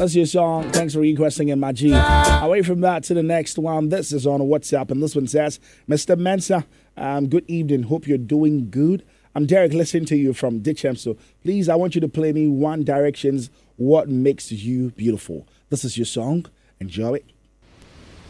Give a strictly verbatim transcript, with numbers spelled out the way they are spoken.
That's your song. Thanks for requesting it, my G. Away from that to the next one. This is on WhatsApp, and this one says, Mister Mensa, um, good evening. Hope you're doing good. I'm Derek, listening to you from Ditcham. So please, I want you to play me One Direction's What Makes You Beautiful. This is your song. Enjoy it.